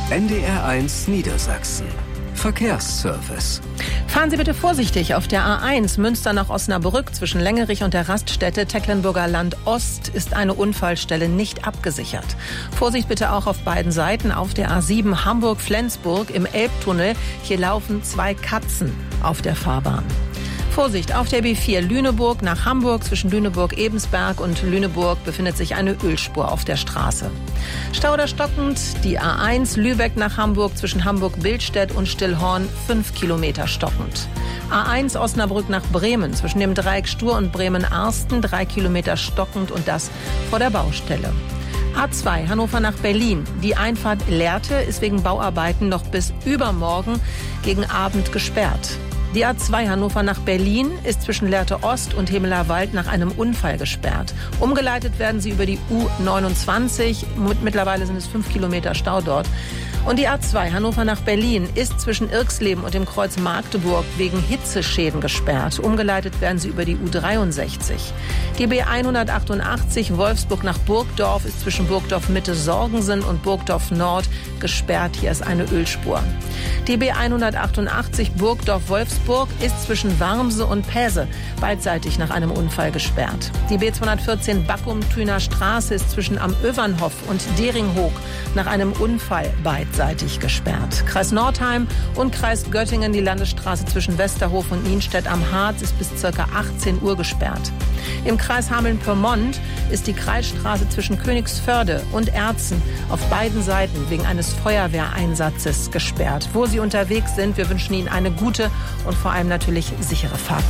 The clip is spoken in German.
NDR1 Niedersachsen. Verkehrsservice. Fahren Sie bitte vorsichtig auf der A1 Münster nach Osnabrück zwischen Längerich und der Raststätte Tecklenburger Land Ost ist eine Unfallstelle nicht abgesichert. Vorsicht bitte auch auf beiden Seiten auf der A7 Hamburg-Flensburg im Elbtunnel. Hier laufen 2 Katzen auf der Fahrbahn. Vorsicht, auf der B4 Lüneburg nach Hamburg zwischen Lüneburg-Ebensberg und Lüneburg befindet sich eine Ölspur auf der Straße. Stau oder stockend, die A1 Lübeck nach Hamburg zwischen Hamburg-Bildstedt und Stillhorn 5 Kilometer stockend. A1 Osnabrück nach Bremen zwischen dem Dreieck Stur und Bremen-Arsten 3 Kilometer stockend und das vor der Baustelle. A2 Hannover nach Berlin. Die Einfahrt Lehrte ist wegen Bauarbeiten noch bis übermorgen gegen Abend gesperrt. Die A2 Hannover nach Berlin ist zwischen Lehrte Ost und Hemelerwald nach einem Unfall gesperrt. Umgeleitet werden sie über die U29. Mittlerweile sind es 5 Kilometer Stau dort. Und die A2 Hannover nach Berlin ist zwischen Irxleben und dem Kreuz Magdeburg wegen Hitzeschäden gesperrt. Umgeleitet werden sie über die U63. Die B188 Wolfsburg nach Burgdorf ist zwischen Burgdorf Mitte Sorgensen und Burgdorf Nord gesperrt. Hier ist eine Ölspur. Die B188 Burgdorf-Wolfsburg ist zwischen Warmse und Päse beidseitig nach einem Unfall gesperrt. Die B214 Backum-Thüner Straße ist zwischen Am Övernhof und Deringhoog nach einem Unfall beidseitig gesperrt. Kreis Nordheim und Kreis Göttingen, die Landesstraße zwischen Westerhof und Nienstedt am Harz ist bis ca. 18 Uhr gesperrt. Im Kreis Hameln-Pyrmont ist die Kreisstraße zwischen Königsförde und Erzen auf beiden Seiten wegen eines Feuerwehreinsatzes gesperrt. Wo Sie unterwegs sind, wir wünschen Ihnen eine gute und vor allem natürlich sichere Fahrt.